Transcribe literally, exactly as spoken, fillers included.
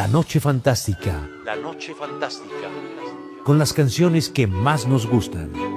La Noche Fantástica, La Noche Fantástica. con las canciones que más nos gustan.